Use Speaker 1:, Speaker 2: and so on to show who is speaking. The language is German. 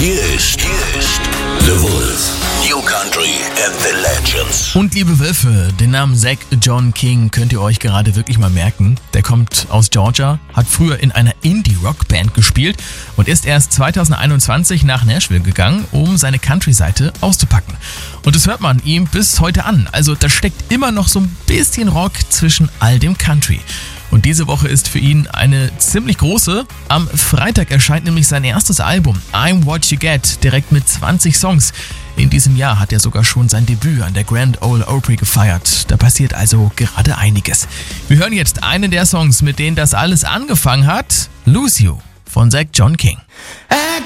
Speaker 1: Hier ist The Wolf. New Country and the Legends.
Speaker 2: Und liebe Wölfe, den Namen Zach John King könnt ihr euch gerade wirklich mal merken. Der kommt aus Georgia, hat früher in einer Indie-Rock-Band gespielt und ist erst 2021 nach Nashville gegangen, um seine Country-Seite auszupacken. Und das hört man ihm bis heute an. Also da steckt immer noch so ein bisschen Rock zwischen all dem Country. Und diese Woche ist für ihn eine ziemlich große. Am Freitag erscheint nämlich sein erstes Album, I'm What You Get, direkt mit 20 Songs. In diesem Jahr hat er sogar schon sein Debüt an der Grand Ole Opry gefeiert. Da passiert also gerade einiges. Wir hören jetzt einen der Songs, mit denen das alles angefangen hat. Lose You von Zach John King.